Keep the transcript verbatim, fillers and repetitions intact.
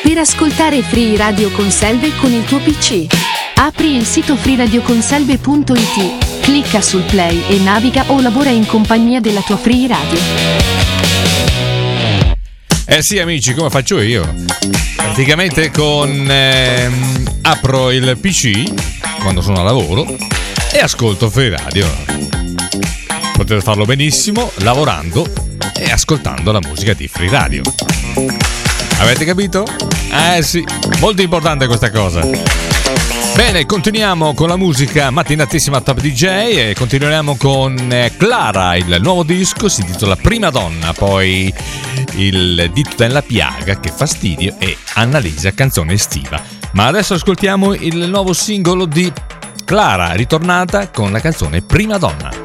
per ascoltare Free Radio Conselve con il tuo P C. Apri il sito free radio conselve punto it, clicca sul play e naviga o lavora in compagnia della tua Free Radio. Eh sì amici, come faccio io? Praticamente con ehm, apro il P C quando sono a lavoro e ascolto Free Radio. Potete farlo benissimo lavorando e ascoltando la musica di Free Radio. Avete capito? Eh sì, molto importante questa cosa. Bene, continuiamo con la musica mattinatissima Top D J e continueremo con Clara, il nuovo disco si intitola Prima Donna, poi il dito della piaga, che fastidio, e Annalisa, canzone estiva. Ma adesso ascoltiamo il nuovo singolo di Clara, ritornata con la canzone Prima Donna.